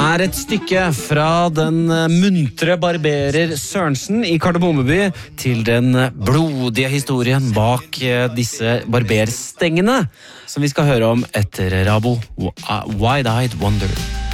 er et stykke fra den muntre barberer Sørensen i Kardemommeby til den blodige historien bak disse barberstengene, som vi skal høre om etter Rabo, Wide-Eyed Wonder.